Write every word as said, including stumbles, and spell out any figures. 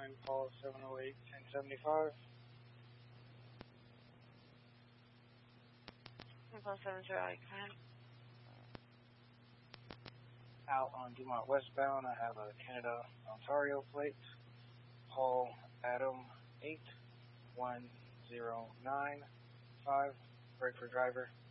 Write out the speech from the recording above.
time call seven oh eight, ten seventy-five. one seven zero eight, go ahead. Out on Dumont westbound, I have a Canada, Ontario plate. Paul Adam eight one zero nine five. Break for driver.